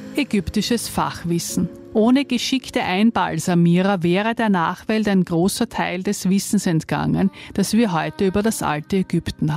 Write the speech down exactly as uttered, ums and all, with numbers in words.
Ägyptisches Fachwissen. Ohne geschickte Einbalsamierer wäre der Nachwelt ein großer Teil des Wissens entgangen, das wir heute über das alte Ägypten haben.